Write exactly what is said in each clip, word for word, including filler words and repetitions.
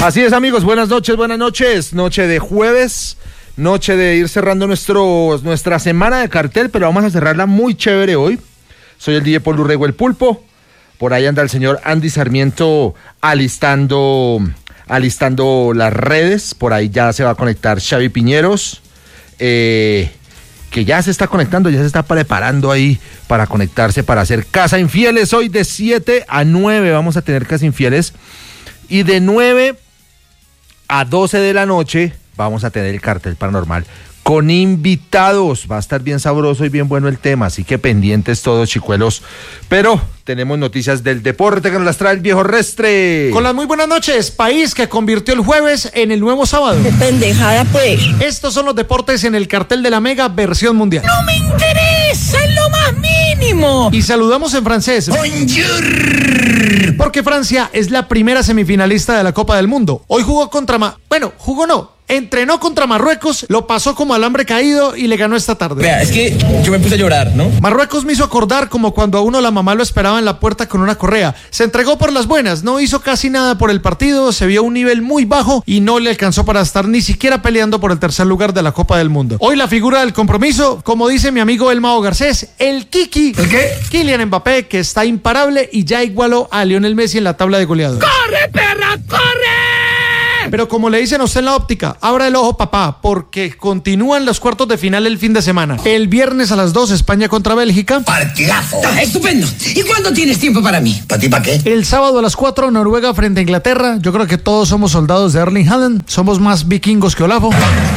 Así es, amigos, buenas noches, buenas noches. Noche de jueves, noche de ir cerrando nuestro, nuestra semana de cartel, pero vamos a cerrarla muy chévere hoy. Soy el D J Paul Urrego, el Pulpo. Por ahí anda el señor Andy Sarmiento alistando, alistando las redes. Por ahí ya se va a conectar Xavi Piñeros, eh, que ya se está conectando, ya se está preparando ahí para conectarse, para hacer Casa Infieles. Hoy de siete a nueve vamos a tener Casa Infieles. Y de nueve a doce de la noche vamos a tener el cartel paranormal con invitados. Va a estar bien sabroso y bien bueno el tema, así que pendientes todos, chicuelos. Pero tenemos noticias del deporte que nos las trae el viejo Restre. Con las muy buenas noches. País que convirtió el jueves en el nuevo sábado. ¡Qué pendejada, pues! Estos son los deportes en el cartel de la Mega versión mundial. ¡No me interesa en lo más mínimo! Y saludamos en francés. ¡Bonjour! Porque Francia es la primera semifinalista de la Copa del Mundo. Hoy jugó contra... Ma... Bueno, jugó no. Entrenó contra Marruecos, lo pasó como alambre caído y le ganó esta tarde. Vea, es que yo me puse a llorar, ¿no? Marruecos me hizo acordar como cuando a uno la mamá lo esperaba en la puerta con una correa. Se entregó por las buenas, no hizo casi nada por el partido, se vio a un nivel muy bajo y no le alcanzó para estar ni siquiera peleando por el tercer lugar de la Copa del Mundo. Hoy la figura del compromiso, como dice mi amigo El Mao Garcés, el Kiki. ¿El qué? Kylian Mbappé, que está imparable y ya igualó a Lionel Messi en la tabla de goleadores. ¡Corre, perra, corre! Pero como le dicen a usted en la óptica, abra el ojo, papá, porque continúan los cuartos de final el fin de semana. El viernes a las dos, España contra Bélgica. ¡Partidazo! Ah, ¡estupendo! ¿Y cuándo tienes tiempo para mí? ¿Para ti para qué? El sábado a las cuatro, Noruega frente a Inglaterra. Yo creo que todos somos soldados de Erling Haaland. Somos más vikingos que Olafo.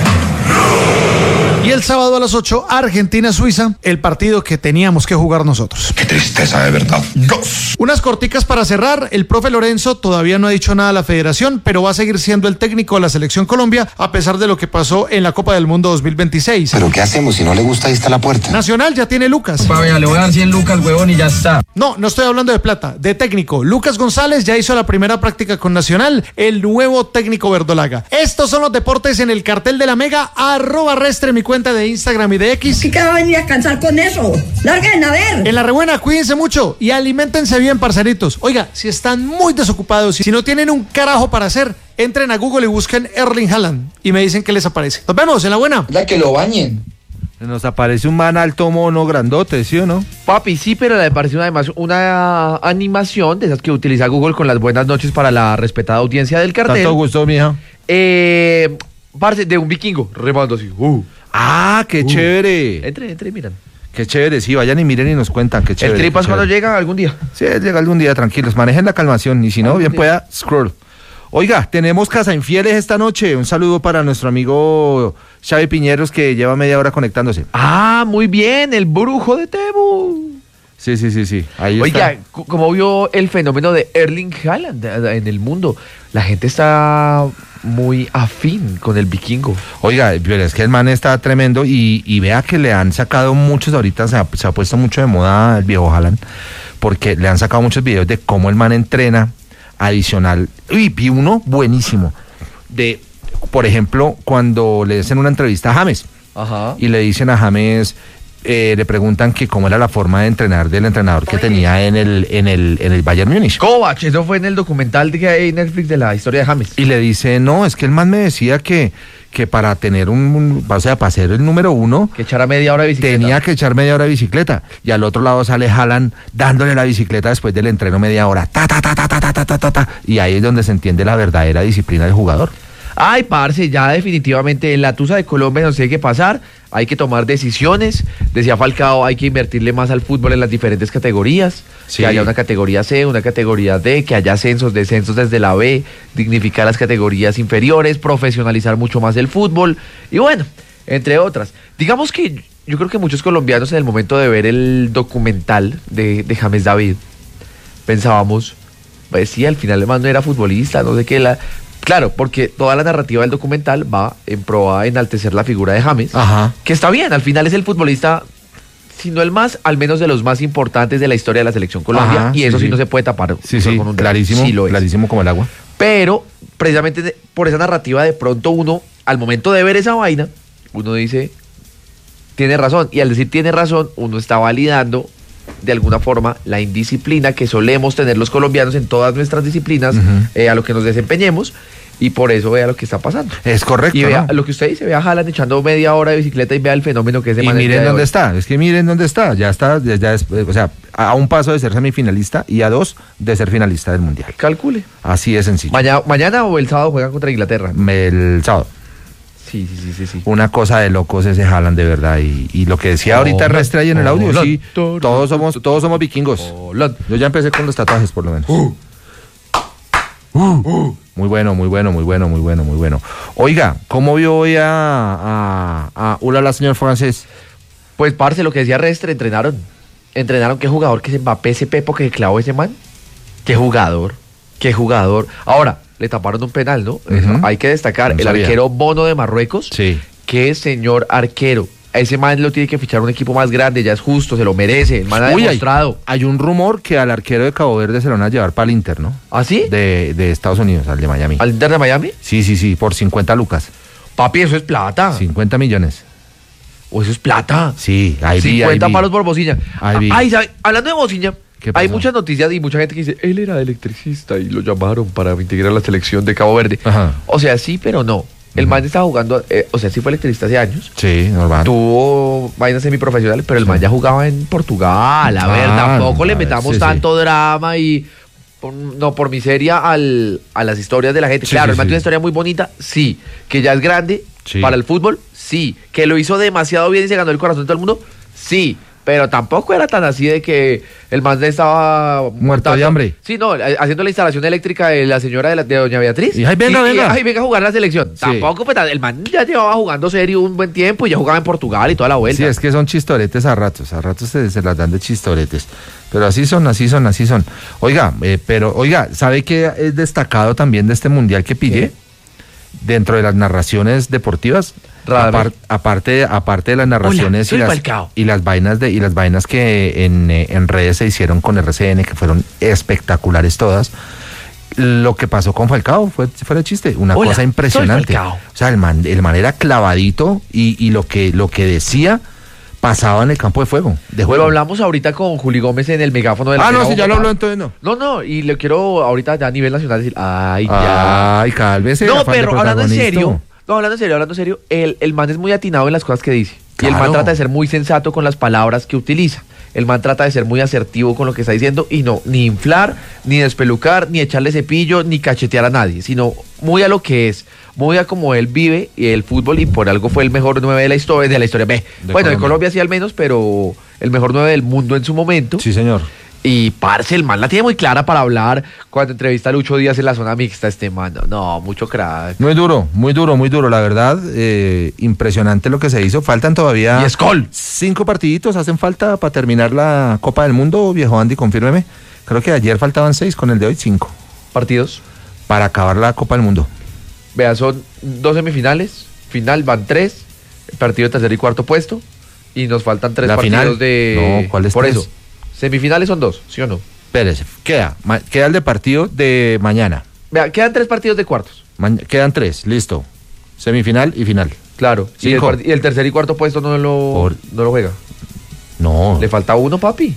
Y el sábado a las ocho, Argentina-Suiza, el partido que teníamos que jugar nosotros. Qué tristeza, de verdad. Dios. Unas corticas para cerrar. El profe Lorenzo todavía no ha dicho nada a la federación, pero va a seguir siendo el técnico de la Selección Colombia, a pesar de lo que pasó en la Copa del Mundo dos mil veintiséis. ¿Pero qué hacemos? Si no le gusta, ahí está la puerta. Nacional ya tiene Lucas. Papi, le voy a dar cien lucas, huevón, y ya está. No, no estoy hablando de plata, de técnico. Lucas González ya hizo la primera práctica con Nacional, el nuevo técnico verdolaga. Estos son los deportes en el cartel de la Mega, arroba Restre, mi cuenta de Instagram y de X. ¿Qué va a venir a cansar con eso? ¡Larguen a ver! En la rebuena, cuídense mucho y aliméntense bien, parceritos. Oiga, si están muy desocupados, si no tienen un carajo para hacer, entren a Google y busquen Erling Haaland y me dicen qué les aparece. Nos vemos, en la buena. La que lo bañen. Nos aparece un man alto, mono, grandote, ¿sí o no? Papi, sí, pero le pareció además una animación de esas que utiliza Google con las buenas noches para la respetada audiencia del cartel. Tanto gusto, mija. Eh, parce, de un vikingo, remando así. Uh. Ah, qué Uh. chévere. Entre, entre, miran. Qué chévere, sí, vayan y miren y nos cuentan, qué chévere. El tripas qué cuando chévere. llega algún día. Sí, llega algún día, tranquilos, manejen la calmación y si no, Algún bien día. pueda, scroll. Oiga, tenemos Casa Infieles esta noche. Un saludo para nuestro amigo Xavi Piñeros, que lleva media hora conectándose. Ah, muy bien, el brujo de Temu. Sí, sí, sí, sí. Ahí Oiga, está. c- ¿cómo vio el fenómeno de Erling Haaland en el mundo? La gente está muy afín con el vikingo. Oiga, pero es que el man está tremendo y, y vea que le han sacado muchos, ahorita se ha, se ha puesto mucho de moda el viejo Haaland, porque le han sacado muchos videos de cómo el man entrena adicional. Uy, vi uno buenísimo, de, por ejemplo, cuando le hacen una entrevista a James Ajá. y le dicen a James, eh, le preguntan que cómo era la forma de entrenar del entrenador que tenía en el, en el, en el Bayern Múnich. Kovac, eso fue en el documental de que hay en Netflix de la historia de James. Y le dice, no, es que el man me decía que, que para tener un, un, o sea, para ser el número uno, Que echara media hora de bicicleta. tenía que echar media hora de bicicleta. Y al otro lado sale Haaland dándole la bicicleta después del entreno media hora. Ta, ta, ta, ta, ta, ta, ta, ta, ta, ta. Y ahí es donde se entiende la verdadera disciplina del jugador. Ay, parce, ya definitivamente en la Tusa de Colombia nos tiene que pasar, hay que tomar decisiones. Decía Falcao, hay que invertirle más al fútbol en las diferentes categorías, Sí. que haya una categoría C, una categoría D, que haya ascensos, descensos desde la B, dignificar las categorías inferiores, profesionalizar mucho más el fútbol, y bueno, entre otras. Digamos que yo creo que muchos colombianos en el momento de ver el documental de, de James David, pensábamos, pues sí, al final además no era futbolista, no sé qué, la... Claro, porque toda la narrativa del documental va en pro a enaltecer la figura de James, Ajá. que está bien, al final es el futbolista, si no el más, al menos de los más importantes de la historia de la selección Colombia, Ajá, y eso sí, sí, sí. no se puede tapar. Sí, solo sí, con un dedo. clarísimo, Sí lo es. clarísimo como el agua. Pero, precisamente de- por esa narrativa, de pronto uno, al momento de ver esa vaina, uno dice, tiene razón, y al decir tiene razón, uno está validando de alguna forma la indisciplina que solemos tener los colombianos en todas nuestras disciplinas, uh-huh. eh, a lo que nos desempeñemos, y por eso vea lo que está pasando. Es correcto. Y vea, ¿no? lo que usted dice, vea a Haaland echando media hora de bicicleta y vea el fenómeno que es de Y miren dónde está, es que miren dónde está, ya está, ya, ya es, o sea, a un paso de ser semifinalista y a dos de ser finalista del Mundial. Calcule. Así de sencillo. Mañana, mañana o el sábado juegan contra Inglaterra. El sábado. Sí, sí, sí, sí, sí. Una cosa de locos ese Haaland, de verdad. Y, y lo que decía ahorita Restre ahí en el audio, sí, todos somos, todos somos vikingos. Yo ya empecé con los tatuajes, por lo menos. Uh. Uh. Muy bueno, muy bueno, muy bueno, muy bueno, muy bueno. Oiga, ¿cómo vio hoy a, a, a Ulala, señor francés? Pues, parce, lo que decía Restre, entrenaron. Entrenaron, qué jugador que es Mbappé, ese pepo que clavó ese man. Qué jugador, qué jugador. Ahora, le taparon un penal, ¿no? Uh-huh. Hay que destacar, no el sabía. Arquero Bono de Marruecos. Sí. Qué señor arquero. A ese man lo tiene que fichar un equipo más grande, ya es justo, se lo merece. El man ha Uy, demostrado. Hay, hay un rumor que al arquero de Cabo Verde se lo van a llevar para el Inter, ¿no? ¿Ah, sí? De, de Estados Unidos, al de Miami. ¿Al Inter de Miami? Sí, sí, sí, por cincuenta lucas. Papi, eso es plata. cincuenta millones. O eso es plata. Sí, ahí vi, cincuenta ahí vi. palos por Bociña. Ahí vi. Ay, ¿sabe? Hablando de Bociña, hay muchas noticias y mucha gente que dice, él era electricista y lo llamaron para integrar la selección de Cabo Verde. Ajá. O sea, sí, pero no. El uh-huh. man estaba jugando, eh, o sea, sí fue electricista hace años. Sí, normal. Tuvo vainas semiprofesionales, pero el sí. man ya jugaba en Portugal. A ver, ah, tampoco a le metamos sí, tanto sí. drama y... Por, no, por miseria al, a las historias de la gente. Sí, claro, sí, el man sí. tiene una historia muy bonita, sí. Que ya es grande sí. para el fútbol, sí. Que lo hizo demasiado bien y se ganó el corazón de todo el mundo, sí. Pero tampoco era tan así de que el man estaba muerto de hambre. Sí, no, haciendo la instalación eléctrica de la señora de, la, de doña Beatriz. Y ahí venga, y, venga. Y, ahí venga a jugar la selección. Sí. Tampoco, pues el man ya llevaba jugando serio un buen tiempo y ya jugaba en Portugal y toda la vuelta. Sí, es que son chistoretes a ratos, a ratos se, se las dan de chistoretes. Pero así son, así son, así son. Oiga, eh, pero, oiga, ¿sabe qué es destacado también de este mundial que pillé? ¿Qué? Dentro de las narraciones deportivas. Apar, aparte, aparte de las narraciones Hola, y, las, y las vainas de y las vainas que en, en redes se hicieron con R C N, que fueron espectaculares todas, lo que pasó con Falcao fue fuera de chiste, una Hola, cosa impresionante. O sea, el man, el man era clavadito y, y lo que lo que decía pasaba en el campo de fuego. De juego. Lo hablamos ahorita con Juli Gómez en el megáfono de la Ah, no, si ya lo habló, entonces no. No, no, y le quiero ahorita ya a nivel nacional decir, ay, ya. Ay, cálmese. No, pero hablando en serio, no, hablando en serio, hablando en serio, el, el man es muy atinado en las cosas que dice. Claro. Y el man trata de ser muy sensato con las palabras que utiliza. El man trata de ser muy asertivo con lo que está diciendo y no, ni inflar, ni despelucar, ni echarle cepillo, ni cachetear a nadie, sino muy a lo que es, muy a como él vive y el fútbol y por algo fue el mejor nueve de la historia, de la historia B. De bueno, de Colombia sí al menos, pero el mejor nueve del mundo en su momento. Sí, señor. Y parce, el man la tiene muy clara para hablar cuando entrevista a Lucho Díaz en la zona mixta, este man, no, mucho crack. Muy duro, muy duro, muy duro, la verdad, eh, impresionante lo que se hizo, faltan todavía... Y Skol. Cinco partiditos, hacen falta para terminar la Copa del Mundo, viejo Andy, confírmeme. Creo que ayer faltaban seis, con el de hoy cinco. ¿Partidos? Para acabar la Copa del Mundo. Vea, son dos semifinales, final van tres, partido de tercer y cuarto puesto, y nos faltan tres la partidos final, de... No, ¿cuál es Por tres? eso. Semifinales son dos, ¿sí o no? Espérese, queda, ma, queda el de partido de mañana. Vea, quedan tres partidos de cuartos. Ma, quedan tres, listo. Semifinal y final. Claro. Y el, y el tercer y cuarto puesto no lo, Por... no lo juega. No. Le falta uno, papi.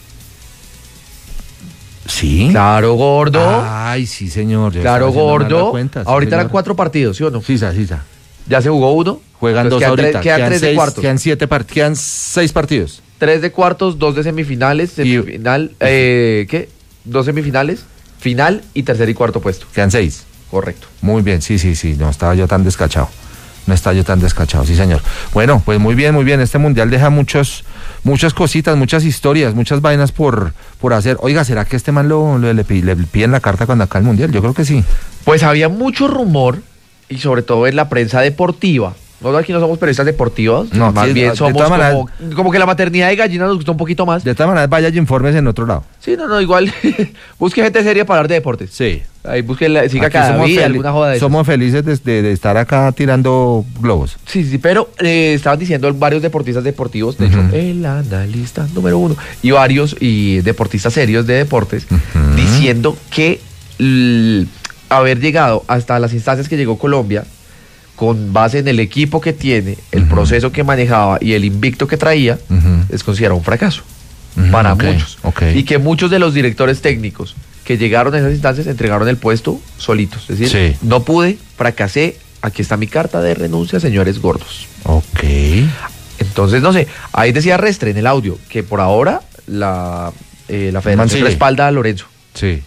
Sí. Claro, gordo. Ay, sí, señor. Claro, gordo. Cuenta, sí, ahorita señor. Eran cuatro partidos, ¿sí o no? Sí, sí, sí. Ya se jugó uno. Juegan Entonces, dos quedan ahorita. Tres, quedan, quedan tres seis, de cuartos. Quedan siete partidos. Quedan seis partidos. Tres de cuartos, dos de semifinales, semifinal, y... eh, ¿qué? Dos semifinales, final y tercer y cuarto puesto. Quedan seis. Correcto. Muy bien, sí, sí, sí, no estaba yo tan descachado. No estaba yo tan descachado, sí, señor. Bueno, pues muy bien, muy bien. Este mundial deja muchos, muchas cositas, muchas historias, muchas vainas por, por hacer. Oiga, ¿será que este man lo, le, le, le piden la carta cuando acá el mundial? Yo creo que sí. Pues había mucho rumor, y sobre todo en la prensa deportiva. Nosotros aquí no somos periodistas deportivos, no, más sí, bien somos como, maneras, como que la maternidad de gallina nos gusta un poquito más. De todas maneras, vaya y informes en otro lado. Sí, no, no, igual, busque gente seria para hablar de deportes. Sí. Ahí busque, la, siga cada día alguna joda de esas. Somos felices de, de, de estar acá tirando globos. Sí, sí, pero eh, estaban diciendo varios deportistas deportivos, de uh-huh. hecho, el analista número uno, y varios y deportistas serios de deportes, uh-huh. diciendo que l, haber llegado hasta las instancias que llegó Colombia, con base en el equipo que tiene, el uh-huh. proceso que manejaba y el invicto que traía, uh-huh. es considerado un fracaso. Mm, para ok, muchos. ok. Y que muchos de los directores técnicos que llegaron a esas instancias entregaron el puesto solitos. Es decir, Sí. no pude, fracasé, aquí está mi carta de renuncia, señores gordos. Ok. Entonces, no sé, ahí decía Restre en el audio que por ahora la, eh, la federación sigue. respalda a Lorenzo. Sí.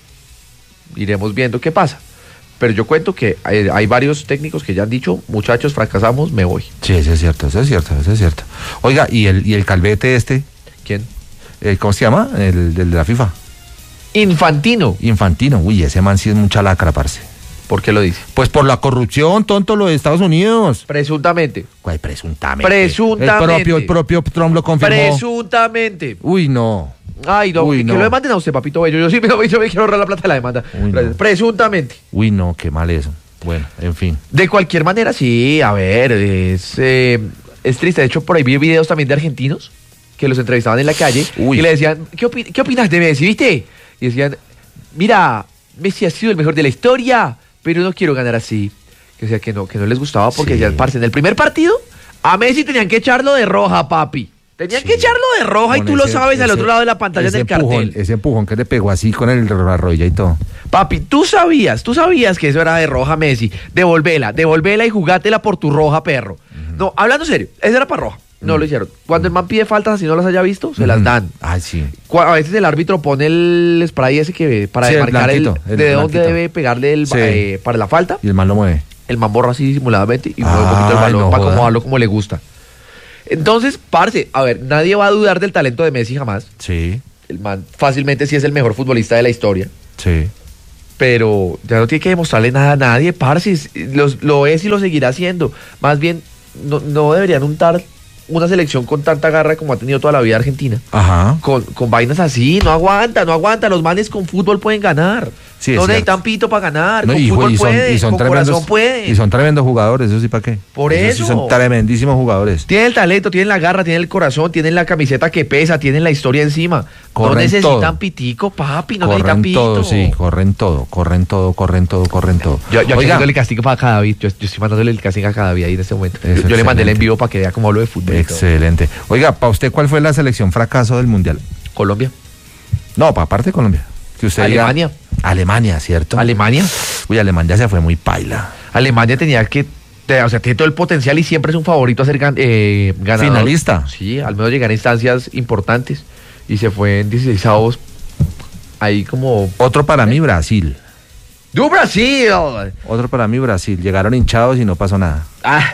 Iremos viendo qué pasa. Pero yo cuento que hay, hay varios técnicos que ya han dicho, muchachos, fracasamos, me voy. Sí, eso es cierto, eso es cierto, eso es cierto. Oiga, ¿y el, y el calvete este? ¿Quién? Eh, ¿Cómo se llama? El del de la FIFA. Infantino. Infantino. Uy, ese man sí es mucha lacra, parce. ¿Por qué lo dice? Pues por la corrupción, tonto, lo de Estados Unidos. Presuntamente. Güey, presuntamente. Presuntamente. El propio, el propio Trump lo confirmó. Presuntamente. Uy, no. Ay, no, Uy, que no. lo demanden a usted, papito bello. Yo sí me, yo me quiero ahorrar la plata de la demanda. Uy, no. Presuntamente. Uy, no, qué mal eso. Bueno, en fin. De cualquier manera, sí, a ver, es, eh, es triste. De hecho, por ahí vi videos también de argentinos que los entrevistaban en la calle Uy. y le decían, ¿qué, opi- ¿qué opinas de Messi, viste? Y decían, mira, Messi ha sido el mejor de la historia, pero no quiero ganar así. O sea, que no, que no les gustaba porque Sí. decían, parce, en el primer partido, a Messi tenían que echarlo de roja, papi. Tenían Sí. que echarlo de roja y Con tú lo ese- sabes al ese- otro lado de la pantalla ese del empujón, cartel. Ese empujón que le pegó así con el, la rodilla y todo. Papi, tú sabías, tú sabías que eso era de roja, Messi. Devolvela, devolvela y jugátela por tu roja, perro. No, hablando serio, eso era para roja. No lo hicieron. Cuando el man pide faltas así no las haya visto, se las Ujú. dan. Ay, sí. Cu- A veces el árbitro pone el spray ese que para Sí, el marcar el, blanquito, el de dónde blanquito. debe pegarle el, Sí. eh, para la falta. Y el man lo mueve. El man borra así disimuladamente y mueve un poquito el Ay, balón no para joda. acomodarlo como le gusta. Entonces, parce, a ver, nadie va a dudar del talento de Messi jamás. Sí, El man fácilmente sí es el mejor futbolista de la historia. sí. Pero ya no tiene que demostrarle nada a nadie, parce, es- los- lo es y lo seguirá haciendo. Más bien, no, no deberían untar una selección con tanta garra como ha tenido toda la vida Argentina. Ajá. Con, con vainas así, no aguanta, no aguanta. Los manes con fútbol pueden ganar. Sí, es no cierto. necesitan pito para ganar. No, con y, fútbol y son, pueden, y son con tremendos, corazón pueden. y son tremendos jugadores, eso sí, ¿para qué? Por Sí eso. son tremendísimos jugadores. Tienen el talento, tienen la garra, tienen el corazón, tienen la camiseta que pesa, tienen la historia encima. Corren no necesitan todo. pitico, papi, no necesitan Corren pito. todo, sí, corren todo, corren todo, corren todo, corren todo. Yo, yo aquí Oiga, haciéndole castigo para Cadavid. Yo, yo estoy mandándole el castigo a Cadavid ahí en este momento. Eso, Yo, yo le mandé el excelente. envío para que vea cómo hablo de fútbol. y todo. excelente. Oiga, para usted, ¿cuál fue la selección fracaso del Mundial? Colombia. No, para aparte de Colombia. Que usted diga- Alemania. Alemania, ¿cierto? Alemania. Uy, Alemania se fue muy paila. Alemania tenía que. te- O sea, tiene todo el potencial y siempre es un favorito a ser gan- eh, ganador. Finalista. Sí, al menos llegar a instancias importantes. Y se fue en dieciséis avos. Ahí como. Otro para mí, Brasil. ¡Du Brasil! Otro para mí, Brasil. Llegaron hinchados y no pasó nada. Ah.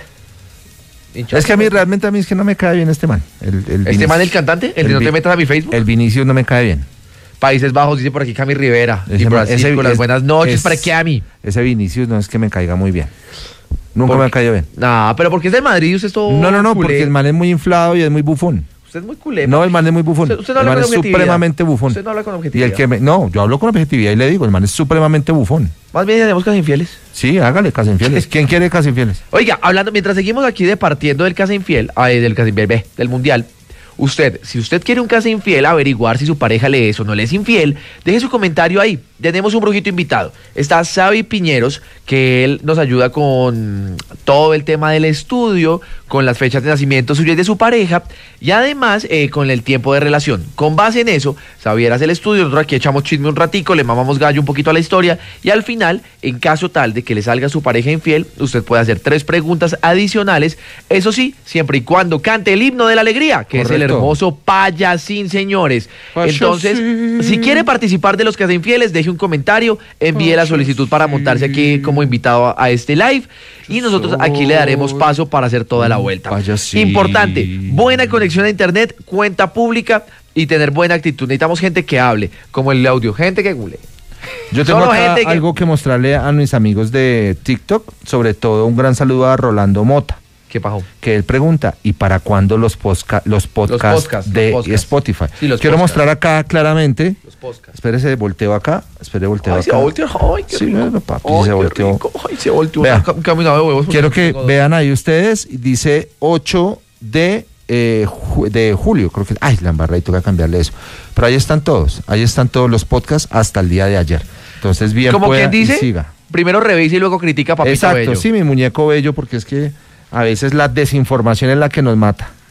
Es que a mí realmente a mí es que no me cae bien este man. El, el ¿Este Vinic- man el cantante? ¿El, de no Vi- te metas a mi Facebook? El Vinicius no me cae bien. Países Bajos, dice por aquí Cami Rivera. Ese y man- Brasil ese- con las es- buenas noches es- para Cami. Ese Vinicius no es que me caiga muy bien. Nunca ¿Por me ha qué? caído bien. Nah, pero porque es del Madrid y usted es todo No, no, no, culé. porque el man es muy inflado y es muy bufón. Usted es muy culé. No, el man es muy bufón. Usted- usted no el habla man con es objetividad. supremamente bufón. Usted no habla con Y objetividad. el que me, no, yo hablo con objetividad y le digo, el man es supremamente bufón. Más bien tenemos casi infieles. Sí, hágale, Casa Infieles. ¿Quién quiere Casa Infieles? Oiga, hablando, mientras seguimos aquí departiendo del casa infiel, ay, del casa infiel, ve, del mundial, usted, si usted quiere un casa infiel, averiguar si su pareja le es o no le es infiel, deje su comentario ahí. Tenemos un brujito invitado. Está Xavi Piñeros, que él nos ayuda con todo el tema del estudio, con las fechas de nacimiento suyo y de su pareja, y además eh, con el tiempo de relación. Con base en eso, Xavier hace el estudio, nosotros aquí echamos chisme un ratico, le mamamos gallo un poquito a la historia, y al final, en caso tal de que le salga su pareja infiel, usted puede hacer tres preguntas adicionales, eso sí, siempre y cuando cante el himno de la alegría, que es el Correcto. hermoso Payasín, señores. Payasín. Entonces, si quiere participar de los que hacen infieles, deje un comentario, envíe la solicitud para montarse aquí como invitado a, a este live, y nosotros aquí le daremos paso para hacer toda la vuelta. Payasín. Importante, buena conexión a internet, cuenta pública y tener buena actitud. Necesitamos gente que hable, como el audio, gente que gule. Yo tengo Solo acá gente que- algo que mostrarle a mis amigos de TikTok, sobre todo un gran saludo a Rolando Mota, ¿Qué pasó? que él pregunta, ¿y para cuándo los, posca- los podcasts podcasts, de los podcasts. Spotify? Sí, los Quiero podcasts. mostrar acá claramente, Los podcasts. espérese, volteo acá, espere, volteo Ay, se acá. volteó, ay, qué Sí, rico. bueno, papi, Ay, se qué volteó. rico. Ay, se volteó. Vea. una cam- caminada de huevos. Quiero que Tengo dos. vean ahí ustedes, dice ocho de, eh, ju- de julio, creo que, ay, la embarré y toca cambiarle eso. Pero ahí están todos, ahí están todos los podcasts hasta el día de ayer. Entonces, bien Como pueda quien y dice, siga. primero revisa y luego critica a Papito Exacto, Bello. sí, mi muñeco bello, porque es que a veces la desinformación es la que nos mata.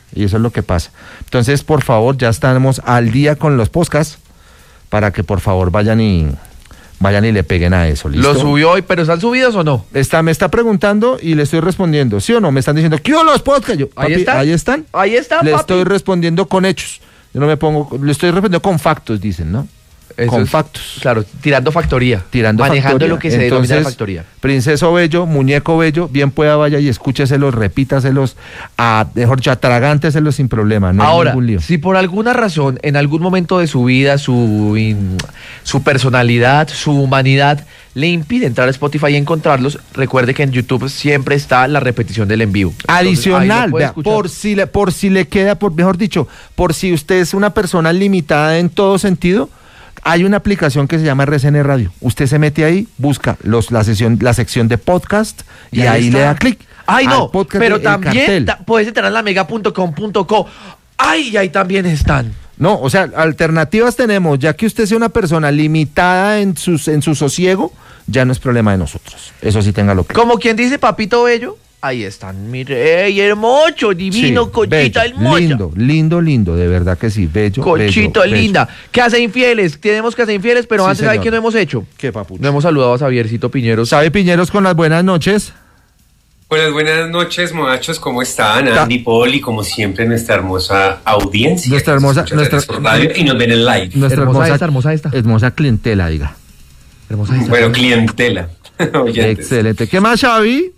y eso es lo que pasa. Entonces, por favor, ya estamos al día con los podcasts para que por favor vayan y vayan y le peguen a eso, ¿listo? Lo subió hoy, pero ¿están subidos o no? Está, me está preguntando y le estoy respondiendo, ¿sí o no? Me están diciendo, ¿qué los podcasts? Yo, Ahí papi, están. ahí están. Ahí están, Le papi. estoy respondiendo con hechos. Yo no me pongo, le estoy respondiendo con factos, dicen, ¿no? Eso con es, factos. Claro, tirando factoría. Tirando Manejando factoría. lo que se denomina Entonces, la factoría. Princeso Bello, muñeco bello, bien pueda vaya y escúcheselos, repítaselos, a, mejor dicho, atragánteselos sin problema, no hay Ahora, ningún lío. si por alguna razón, en algún momento de su vida, su, in- su personalidad, su humanidad, le impide entrar a Spotify y encontrarlos, recuerde que en YouTube siempre está la repetición del en vivo. Entonces, ahí Adicional, lo puede vea, escuchar. por si le, por si le queda, por mejor dicho, por si usted es una persona limitada en todo sentido, hay una aplicación que se llama R C N Radio. Usted se mete ahí, busca los, la sesión, la sección de podcast y, Y ahí ahí está. le da clic. Ay, al no, podcast pero de El también Cartel. ta- puedes entrar a la mega punto com punto co. Ay, y ahí también están. No, o sea, alternativas tenemos, ya que usted sea una persona limitada en, sus, en su sosiego, ya no es problema de nosotros. Eso sí, téngalo claro. Como quien dice Papito Bello, ahí están, mi rey hermoso, divino, Sí, Conchita bello, hermosa. lindo, lindo, lindo, de verdad que sí, bello, Conchito bello, bello. linda. Que hace infieles, tenemos que hacer infieles, pero Sí, antes, ¿sabe señor. qué no hemos hecho? Qué papucho. No hemos saludado a Xaviercito Piñeros. ¿Sabe Piñeros con las buenas noches? Buenas, buenas noches, muchachos, ¿cómo están? Ta- Andy, Paul y como siempre nuestra hermosa audiencia. Nuestra que nos hermosa- escucha nuestra- por radio y nos ven en live. Nuestra Hermosa hermosa, esta, hermosa esta. hermosa clientela, diga. Hermosa esta. Bueno, clientela. oyentes. Excelente. ¿Qué más, Xavi?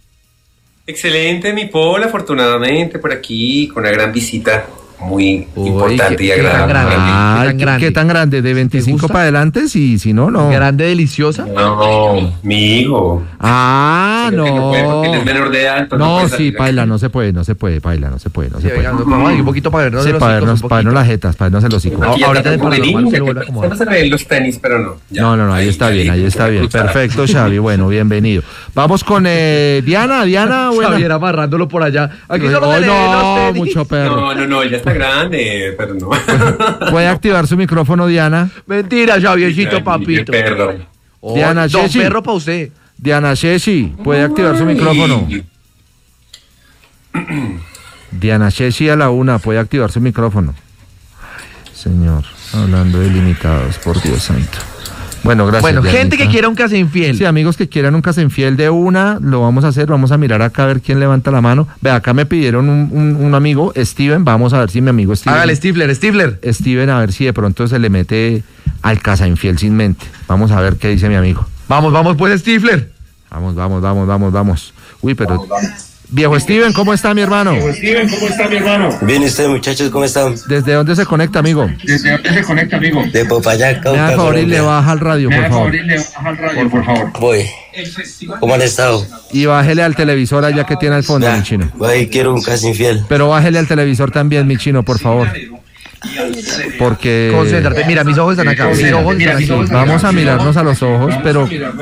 Excelente, mi Paul, afortunadamente por aquí con una gran visita muy Uy, importante qué- y qué tan agradable. grande. Ah, ¿Qué tan ¿qué, grande? qué tan grande? ¿De veinticinco gusta? para adelante? Sí, si no, no. Grande, deliciosa. No, mi hijo. Ah, Creo que no. puede porque él es menor de edad. entonces No, puede sí, salir paila, aquí. no se puede, no se puede, paila, no se puede, no se Sí, puede. venga, nos vamos ahí un poquito para vernos Sí, de los para hocicos, vernos, un para vernos poquito. las jetas, para vernos el hocico. Aquí ya ahorita está de como de paranormal niño, se que lo vuelve a acomodar. vamos a ver los tenis, pero no. ya. No, no, no, ahí está ya bien, ahí digo, está bien. cruzada. Perfecto, Xavi. Bueno, bienvenido. Vamos con eh, Diana, Diana, buena. Xavier amarrándolo por allá. Aquí solo Oh, se le ven los no, tenis. mucho perro. No, no, no, ya está grande, pero no. Puede activar su micrófono, Diana. Mentira, Xaviercito, Ay, papito. qué perro. Oh, Diana don Chechi. perro para usted. Diana Sheshi, puede activar su micrófono. Diana Sheshi a la una, puede activar su micrófono. Señor, hablando de limitados, por Dios santo. Bueno, gracias. Bueno, gente Dianita. que quiera un casa infiel. Sí, amigos que quieran un casenfiel de una, lo vamos a hacer, vamos a mirar acá a ver quién levanta la mano. Ve, acá me pidieron un, un, un amigo, Steven, vamos a ver si mi amigo Steven. Hágale, Stifler, Stifler. Steven, a ver si de pronto se le mete al casainfiel sin mente. Vamos a ver qué dice mi amigo. Vamos, vamos, pues, Stifler. Vamos, vamos, vamos, vamos, vamos. Uy, pero... Viejo Steven, ¿cómo está mi hermano? Bien, ¿y ustedes, muchachos, cómo están? ¿Desde dónde se conecta, amigo? De Popayán, Me Cauca, da favor y le Colombia. baja al radio, por favor. Voy. ¿Cómo han estado? Y bájele al televisor allá que tiene al fondo, mi chino. Voy, quiero un casi infiel. Pero bájele al televisor también, mi chino, por favor. Porque... Concéntrate. Mira, mis ojos están acá. Mis ojos están aquí. Vamos a mirarnos a los ojos, pero...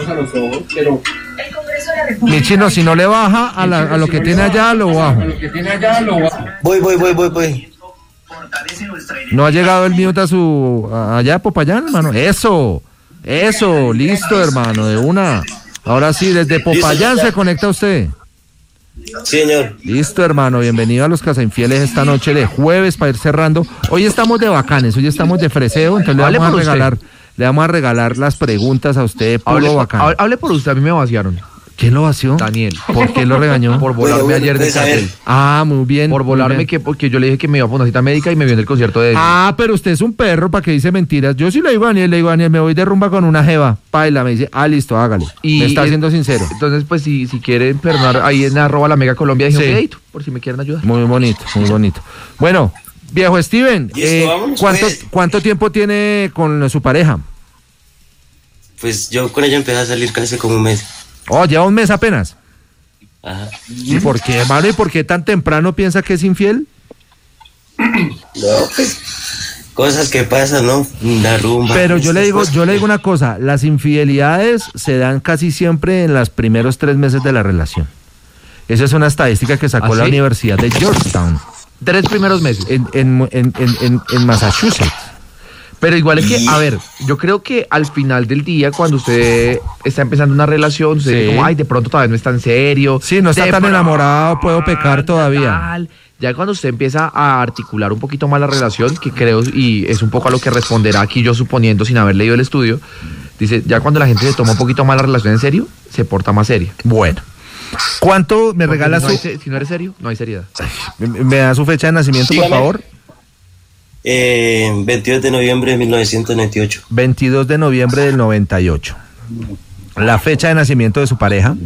Mi chino, si no le baja a, la- a lo que tiene allá, lo bajo. Voy, voy, voy, voy, voy. ¿No ha llegado el mute a su... a- allá, Popayán, hermano? Eso, eso, listo, hermano, de una. Ahora sí, desde Popayán se conecta usted. Sí, señor. Listo, hermano, bienvenido a los Casainfieles esta noche de jueves para ir cerrando. Hoy estamos de bacanes, hoy estamos de freseo, entonces le Hable vamos a por usted. regalar, le vamos a regalar las preguntas a usted, puro Hable, bacán. hable- hable por usted, a mí me vaciaron. ¿Quién lo vació? Daniel. ¿Por qué lo regañó? Por volarme Bueno, bueno, ayer de pues, a ver. cartel. Ah, muy bien. Por muy volarme bien. que porque yo le dije que me iba a poner una cita médica y me vio en el concierto de... Ah, pero usted es un perro, ¿para que dice mentiras? Yo sí le digo a Daniel, le digo a Daniel, me voy de rumba con una jeva. Paila, me dice, ah, listo, hágale. Y- me está y- siendo sincero. Entonces, pues, si, si quieren perdonar, ahí en arroba la mega Colombia, dije Sí. un crédito, por si me quieren ayudar. Muy bonito, muy bonito. Bueno, viejo Steven, Listo, eh, vámonos, ¿cuánto, pues. ¿cuánto tiempo tiene con su pareja? Pues yo con ella empecé a salir casi como un mes. Oh, lleva un mes apenas. Ajá. ¿Y por qué, hermano? ¿Y por qué tan temprano piensa que es infiel? No, pues cosas que pasan, ¿no? La rumba. Pero yo le digo, Cosas yo le que- digo una cosa, las infidelidades se dan casi siempre en los primeros tres meses de la relación. Esa es una estadística que sacó ¿Ah, la sí? Universidad de Georgetown Tres primeros meses. en, en, en, en, en- en Massachusetts. Pero igual es que, a ver, yo creo que al final del día, cuando usted está empezando una relación, usted Sí. dice como, ay, de pronto todavía no está en serio. Sí, no está de tan pronto, enamorado, puedo pecar todavía. tal. Ya cuando usted empieza a articular un poquito más la relación, que creo, y es un poco a lo que responderá aquí yo suponiendo sin haber leído el estudio, dice, ya cuando la gente se toma un poquito más la relación en serio, se porta más seria. Bueno. ¿Cuánto me Porque regala si no su... hay se- si no eres serio, no hay seriedad. ¿Me, me da su fecha de nacimiento, por Dígame. favor? Eh, veintidós de noviembre de mil novecientos noventa y ocho. veintidós de noviembre del noventa y ocho. La fecha de nacimiento de su pareja.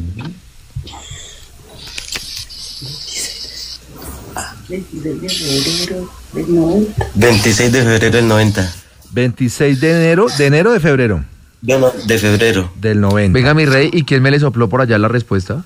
veintiséis de febrero del noventa. veintiséis de enero, de enero o de febrero Bueno, de febrero. del noventa. Venga, mi rey, ¿y quién me le sopló por allá la respuesta?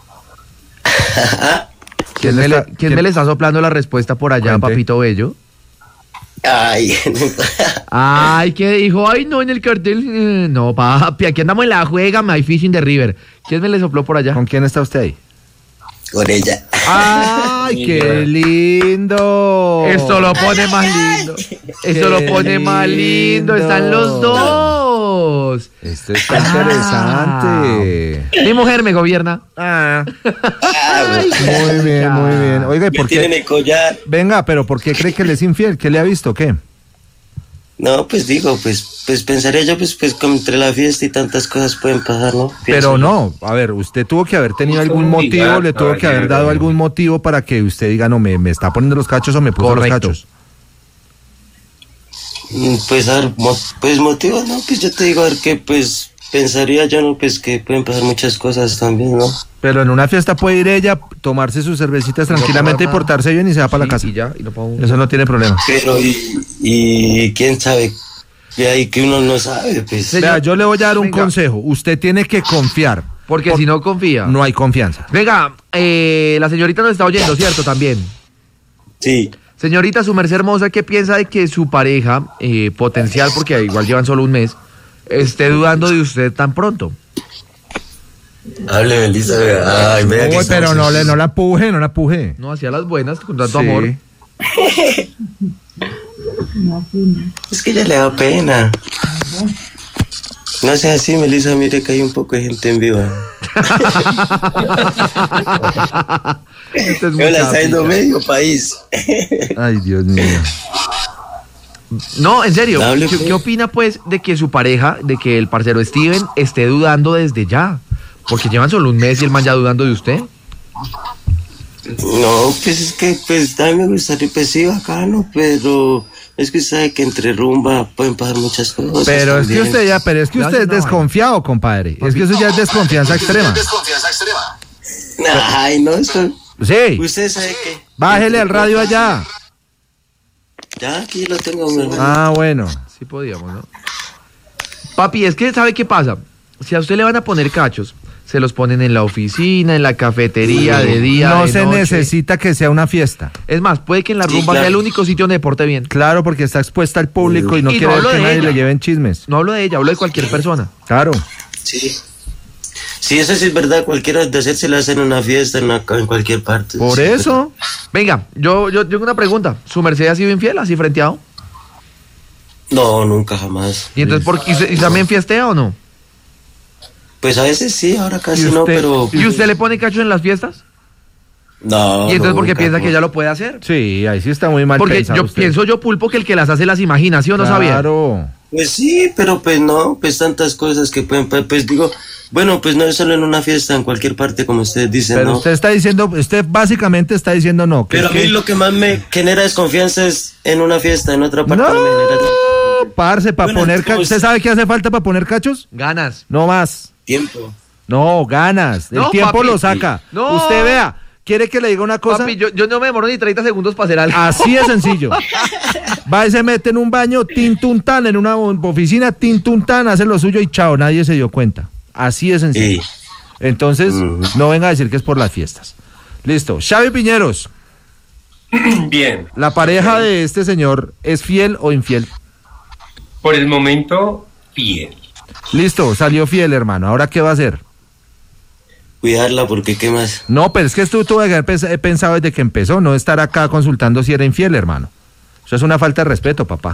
¿Quién, ¿Quién me, le le, está- quién quién- me le está soplando la respuesta por allá, Cuente. papito bello? Ay, Ay, ¿qué dijo? Ay, no, en el cartel. eh, No, papi, aquí andamos en la juega, my fishing the river. ¿Quién me le sopló por allá? ¿Con quién está usted ahí? con ella. ¡Ay, qué lindo! Esto lo pone más lindo. Esto lo Qué pone más lindo. Están los dos. Esto está interesante. Mi mujer me gobierna. Ah, Ah, muy bien, muy bien. Oiga, ¿y me por tienen qué? el collar. Venga, pero ¿por qué cree que le es infiel? ¿Qué le ha visto? ¿Qué? No, pues digo, pues, pues pensaría yo, pues, pues, como entre la fiesta y tantas cosas pueden pasar, ¿no? Pienso Pero yo. no, a ver, usted tuvo que haber tenido No algún puedo motivo, obligar, le tuvo que haber caballero. dado algún motivo para que usted diga, no, me, me está poniendo los cachos o me puso Correcto. los cachos. Mm, Pues, a ver, mo- pues motivos, ¿no? Pues yo te digo, a ver, que pues pensaría yo, ¿no? Pues que pueden pasar muchas cosas también, ¿no? Pero en una fiesta puede ir ella, tomarse sus cervecitas tranquilamente y tomar nada. portarse bien y se va para la Sí, casa. Y ya, y no puedo- Eso no tiene problema. Pero, y, y quién sabe, de ahí que uno no sabe, pues. Señor, Vea, yo le voy a dar un venga. consejo. Usted tiene que confiar. Porque Por- si no confía. No hay confianza. Venga, eh, la señorita nos está oyendo, ¿cierto? También. Sí. Señorita, su merced hermosa, ¿qué piensa de que su pareja, eh, potencial, porque igual llevan solo un mes, esté dudando de usted tan pronto? Hable, Melissa, vea. Ay, vea que Uy, pero estamos- no, le, no la puje, no la puje. No, hacía las buenas, con tanto Sí. amor. Es que ya le da pena. No sea así, Melissa, mire que hay un poco de gente en vivo. Usted es Yo muy la está yendo capica. medio país. Ay, Dios mío. No, en serio, Hable, ¿qué, pues. qué opina pues de que su pareja, de que el parcero Steven esté dudando desde ya? Porque llevan solo un mes y el man ya dudando de usted. No, pues es que pues a mí me gustaría, pues sí, bacano, pero es que sabe que entre rumba pueden pasar muchas cosas. Pero es que también. usted ya, pero es que Ya usted hace es una desconfiado, compadre. Es que eso ya es desconfianza extrema. Ay, no, eso. Sí, Usted sabe que. bájele al radio allá. Ya, aquí lo tengo, mi hermano. Ah, bueno. Sí podíamos, ¿no? Papi, es que ¿sabe qué pasa? Si a usted le van a poner cachos, se los ponen en la oficina, en la cafetería, de día, No de se noche. necesita que sea una fiesta. Es más, puede que en la Sí, rumba claro. sea el único sitio donde porte bien. Claro, porque está expuesta al público y no Y no quiere ver hablo que de nadie ella. le lleven chismes. No hablo de ella, hablo de cualquier persona. Claro. Sí. Sí, eso sí es verdad. Cualquiera de hacerse la hace en una fiesta, en, una- en cualquier parte. Por Sí, eso. Venga, yo, yo tengo una pregunta. ¿Su merced ha sido infiel, así frenteado? No, nunca jamás. ¿Y entonces por qué? ¿Y, se- y también fiestea o no? Pues a veces sí, ahora casi ¿Y no, usted- pero. ¿Y usted le pone cachos en las fiestas? No. ¿Y entonces por qué nunca, piensa no. que ya lo puede hacer? Sí, ahí sí está muy mal Porque pensado yo usted. pienso yo, Pulpo, que el que las hace las imagina, ¿sí o no sabía? Claro. Pues sí, pero pues no, pues tantas cosas que pueden, pa- pues digo, bueno, pues no es solo en una fiesta, en cualquier parte, como ustedes dicen, Pero ¿no? usted está diciendo, usted básicamente está diciendo no. Que Pero a es mí que- lo que más me genera desconfianza es en una fiesta, en otra parte no, me genera No, parce, para Bueno, poner entonces- cachos. ¿Usted sabe qué hace falta para poner cachos? Ganas. No más. tiempo. No, ganas. El No, tiempo papi. lo saca. No. Usted vea, ¿quiere que le diga una cosa? Papi, yo, yo no me demoro ni treinta segundos para hacer algo. Así de sencillo. Va y se mete en un baño, tintuntán, en una oficina, tintuntán, hace lo suyo y chao, nadie se dio cuenta. Así de sencillo. Sí. Entonces, Ujú. no venga a decir que es por las fiestas. Listo. Xavi Piñeros, Bien, ¿la pareja de este señor es fiel o infiel? por el momento, fiel. Listo, salió fiel, hermano. ¿Ahora qué va a hacer? Cuidarla porque qué más. No, pero es que esto tuve que haber pens- he pensado desde que empezó, no estar acá consultando si era infiel, hermano. Eso es una falta de respeto, papá.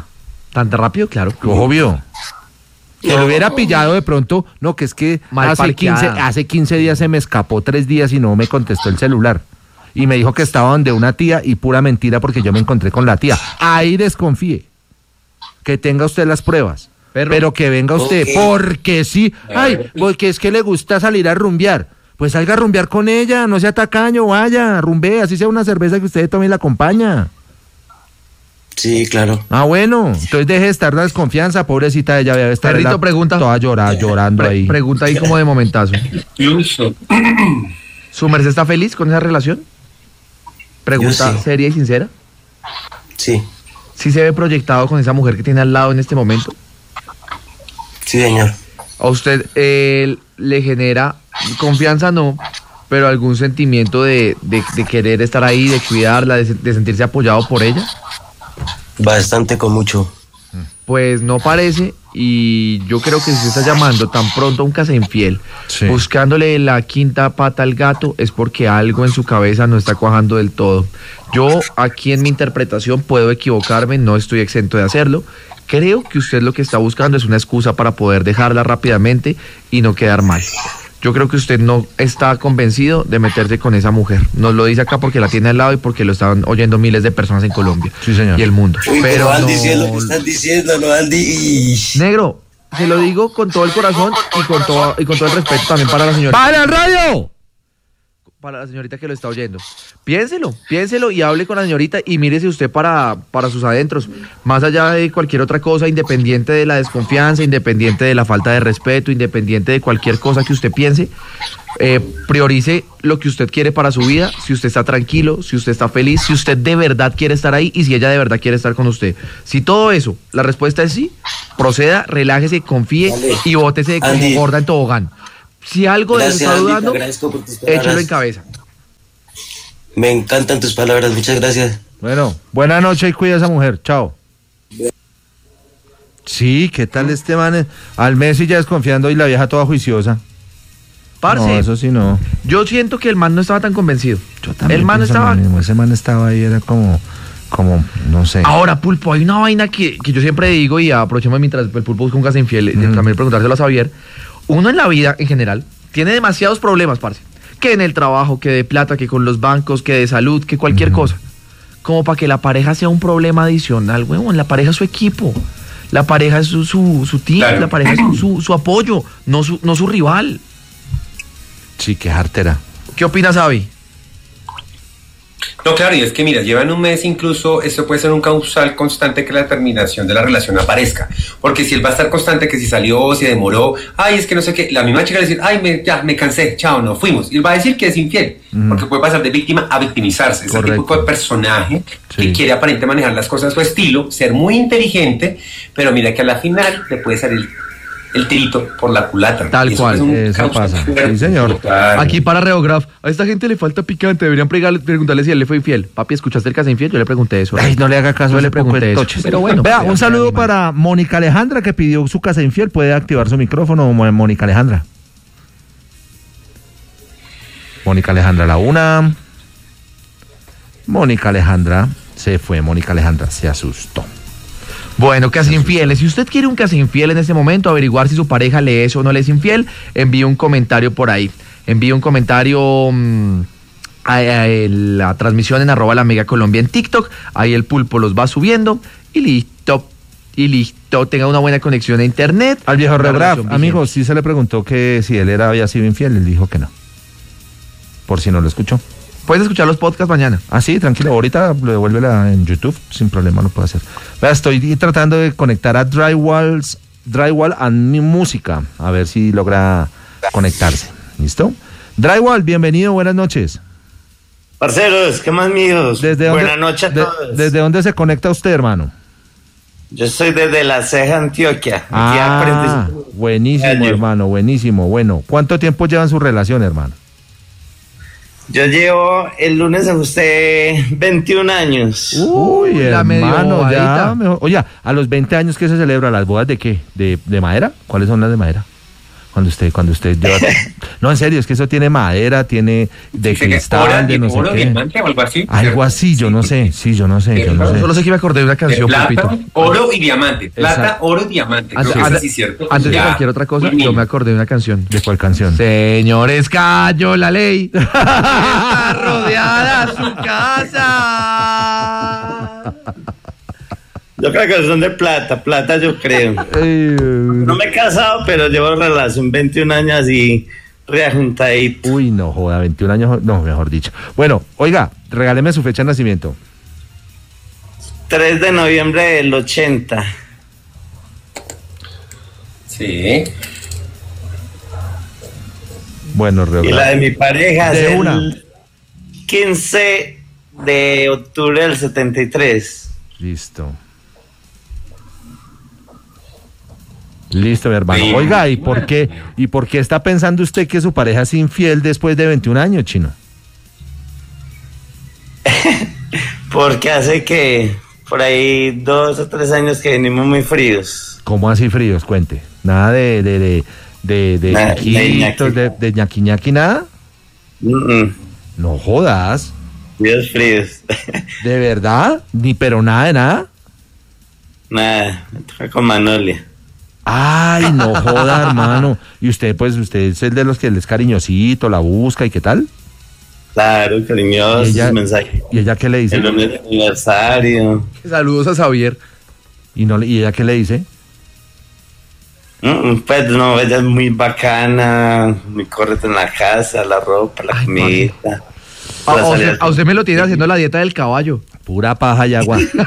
¿Tan rápido? Claro. Obvio. Que lo hubiera pillado de pronto, no, que es que Mal hace parqueada. quince, hace quince días se me escapó tres días y no me contestó el celular. Y me dijo que estaba donde una tía y pura mentira porque yo me encontré con la tía. Ahí desconfíe. Que tenga usted las pruebas. Perro. Pero que venga usted, Ok. porque sí. Ay, porque es que le gusta salir a rumbear. Pues salga a rumbear con ella, no sea tacaño, vaya, rumbee, así sea una cerveza que usted tome y la acompaña. Sí, claro. Ah, bueno, entonces deje de estar la desconfianza, pobrecita, ella debe estar Perrito, la- pregunta. toda llora, llorando Pre- ahí. Pregunta ahí como de momentazo. ¿Su merced está feliz con esa relación? Pregunta Yo sí. seria y sincera. Sí, ¿Sí se ve proyectado con esa mujer que tiene al lado en este momento? sí, señor. ¿A usted eh, le genera confianza? No, pero algún sentimiento de, de- de querer estar ahí, de cuidarla, de, se- de sentirse apoyado por ella? Bastante con mucho. Pues no parece, y yo creo que si se está llamando tan pronto a un casa infiel, Sí. buscándole la quinta pata al gato, es porque algo en su cabeza no está cuajando del todo. Yo aquí en mi interpretación puedo equivocarme, no estoy exento de hacerlo. Creo que usted lo que está buscando es una excusa para poder dejarla rápidamente y no quedar mal. Yo creo que usted no está convencido de meterse con esa mujer. Nos lo dice acá porque la tiene al lado y porque lo están oyendo miles de personas en Colombia Sí, señor. y el mundo. Uy, Pero no, Andy, no- sí es lo que están diciendo, no, Andy. Ish. Negro, se lo digo con todo el corazón y con todo, y con todo el respeto también para la señorita. ¡Para el radio! Para la señorita que lo está oyendo. Piénselo, piénselo y hable con la señorita y mírese usted para, para sus adentros. Más allá de cualquier otra cosa, independiente de la desconfianza, independiente de la falta de respeto, independiente de cualquier cosa que usted piense, eh, priorice lo que usted quiere para su vida, si usted está tranquilo, si usted está feliz, si usted de verdad quiere estar ahí y si ella de verdad quiere estar con usted. Si todo eso, la respuesta es sí, proceda, relájese, confíe Dale. y bótese como Andy. gorda en tobogán. Si algo de eso Gracias, está Andy, te dudando, agradezco por tus palabras. échelo en cabeza. Me encantan tus palabras, muchas gracias. Bueno, buena noche y cuida a esa mujer, chao. Sí, ¿qué tal este man? Al Messi ya desconfiando y la vieja toda juiciosa. Parce, No, eso sí no. yo siento que el man no estaba tan convencido. Yo también El man no pienso estaba... lo mismo. Ese man estaba ahí, era como, como, no sé. Ahora, Pulpo, hay una vaina que, que yo siempre digo y aprovechemos mientras el Pulpo busca un casa infiel, y también preguntárselo a Xavier. Uno en la vida, en general, tiene demasiados problemas, parce. Que en el trabajo, que de plata, que con los bancos, que de salud, que cualquier cosa. Como para que la pareja sea un problema adicional, huevón. La pareja es su equipo. La pareja es su, su, su team, Claro. la pareja es su, su, su apoyo, no su, no su rival. Sí, qué jartera. ¿Qué opinas, Avi? No, claro, y es que mira, llevan un mes incluso, esto puede ser un causal constante que la terminación de la relación aparezca, porque si él va a estar constante que si salió, si demoró, ay, es que no sé qué, la misma chica va a decir, ay, me, ya, me cansé, chao, no fuimos, y él va a decir que es infiel, porque puede pasar de víctima a victimizarse, es el Correcto. tipo de personaje Sí. que quiere aparentemente manejar las cosas a su estilo, ser muy inteligente, pero mira que a la final le puede salir el tirito por la culata. Tal Y eso cual, es un eso causal pasa. fuerte. Sí, señor. Claro. Aquí para Reograph, a esta gente le falta picante, deberían pregarle- preguntarle si él le fue infiel. Papi, ¿escuchaste el casa infiel? Yo le pregunté eso. Ay, no le haga caso Yo a le ese poco pregunté de eso. toches. Pero bueno, Vea, pues, un ya, saludo animal. para Mónica Alejandra que pidió su casa infiel. Puede activar su micrófono, Mo- Mónica Alejandra. Mónica Alejandra, la una. Mónica Alejandra se fue. Mónica Alejandra se asustó. Bueno, casi infieles. Si usted quiere un casi infiel en este momento, averiguar si su pareja le es o no le es infiel, envíe un comentario por ahí. Envíe un comentario mmm, a, a la transmisión en arroba la Mega Colombia en TikTok. Ahí el Pulpo los va subiendo y listo. Y listo. Tenga una buena conexión a internet. Al viejo Una Reograph, relación amigo, vigente. sí se le preguntó que si él era, había sido infiel. Él dijo que no. Por si no lo escuchó. Puedes escuchar los podcasts mañana. Ah, sí, tranquilo. Ahorita lo devuelve la- en YouTube. Sin problema lo puedo hacer. Vea, estoy tratando de conectar a Drywalls, Drywall a mi música. A ver si logra conectarse. ¿Listo? Drywall, bienvenido. Buenas noches. Parceros, ¿qué más míos? ¿Desde dónde, Buenas noches a de- todos. ¿Desde dónde se conecta usted, hermano? Yo estoy desde La Ceja, Antioquia. Aquí a Ah, cuarenta y cinco buenísimo, años. hermano. Buenísimo. Bueno, ¿cuánto tiempo llevan su relación, hermano? Yo llevo, el lunes ajusté veintiún años. Uy, la medio hermano, ya. bobadita. Mejor. Oye, ¿a los veinte años qué se celebra? ¿Las bodas de qué? ¿De, de madera? ¿Cuáles son las de madera? Cuando usted, cuando usted lleva... No, en serio, es que eso tiene madera, tiene de Sí, que cristal, oro, de no sé oro, qué. diamante o algo así. Algo así, yo no sé, sí, yo no sé, yo no sé. Solo sé que me acordé de una De canción, plata, Pulpito. oro y diamante. Plata, Exacto. oro y diamante. Creo Antes, que es antes- así, ¿cierto? antes de Ya. cualquier otra cosa, Muy yo bien. me acordé de una canción. ¿De cuál canción? Señores, cayó la ley. Está rodeada su casa. Yo creo que son de plata, plata yo creo. No me he casado, pero llevo relación veintiún años y reajuntadito. Uy, no, joda, veintiún años, no, mejor dicho. Bueno, oiga, regáleme su fecha de nacimiento. tres de noviembre del ochenta. Sí. Bueno, Y la de regálame. mi pareja De es una. el quince de octubre del setenta y tres. Listo. Listo, mi hermano. Sí. Oiga, ¿y por qué, y por qué está pensando usted que su pareja es infiel después de veintiún años, Chino? Porque hace que por ahí dos o tres años que venimos muy fríos. ¿Cómo así fríos? Cuente. Nada de, de, de, de, de, Nada, de ñaquitos, de, de ñaqui ñaqui, nada. Mm, mm, No jodas. Fríos, fríos. ¿De verdad? Ni pero nada de nada. Nada, fue con Manolia. Ay, no joda, hermano. Y usted, pues, usted es el de los que él es cariñosito, la busca y qué tal. Claro, cariñosos, ¿Y ella, mensajes. ¿Y ella qué le dice? El lunes de aniversario. Saludos a Xavier. ¿Y, no, le- ¿Y ella qué le dice? Mm, Pues no, ella es muy bacana, muy correcta en la casa, la ropa, la Ay, comida. A, la a salida. usted, a usted me lo tiene haciendo la dieta del caballo. Pura paja y agua. Yo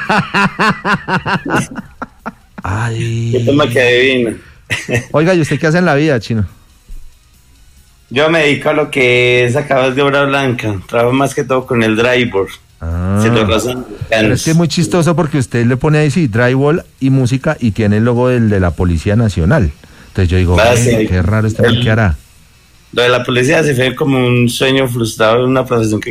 Ay. toma que adivino. Oiga, ¿y usted qué hace en la vida, Chino? Yo me dedico a lo que es acabados de obra blanca. Trabajo más que todo con el driver. Ah. Se lo rozan Pero es que es muy chistoso porque usted le pone ahí sí, drywall y música y tiene el logo del de la Policía Nacional. Entonces yo digo, Ah, "Eh, sí. qué raro este man, ¿qué hará?" Lo de la policía se fue como un sueño frustrado, una profesión que